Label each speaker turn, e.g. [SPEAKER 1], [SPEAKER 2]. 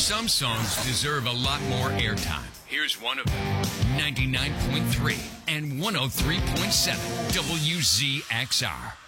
[SPEAKER 1] Some songs deserve a lot more airtime. Here's one of them. 99.3 and 103.7 WZXR.